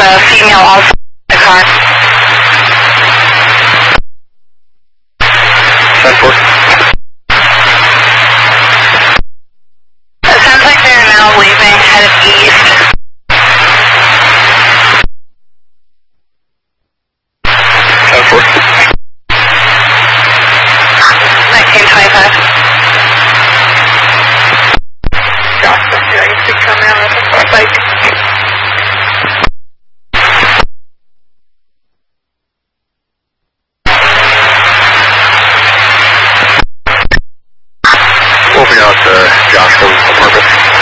female also in the car. 10-4. It sounds like they're now leaving, headed east. 10-4. 1925. Gotcha. Yeah, you can come out with a bike. Moving out to Josh's apartment.